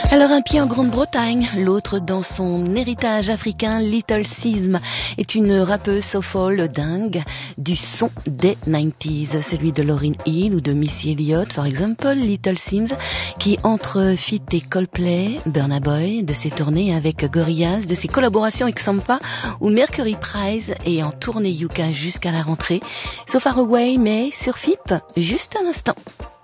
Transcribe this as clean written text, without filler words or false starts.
Alors un pied en Grande-Bretagne, l'autre dans son héritage africain. Little Sims est une rappeuse soulful dingue du son des 90s, celui de Lauryn Hill ou de Missy Elliott, par exemple. Little Sims qui entre fit et Coldplay, Burna Boy, de ses tournées avec Gorillaz, de ses collaborations avec Sampha ou Mercury Prize et en tournée UK jusqu'à la rentrée. So Far Away, mais sur FIP, juste un instant.